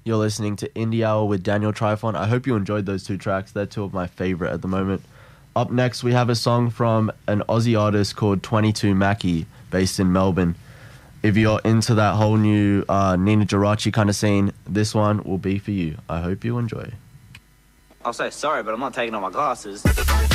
You're listening to Indie Hour with Daniel Trifon. I hope you enjoyed those two tracks. They're two of my favorite at the moment. Up next, we have a song from an Aussie artist called 22 Mackie, based in Melbourne. If you're into that whole new Nina Geraci kind of scene, this one will be for you. I hope you enjoy. I'll say sorry, but I'm not taking off my glasses.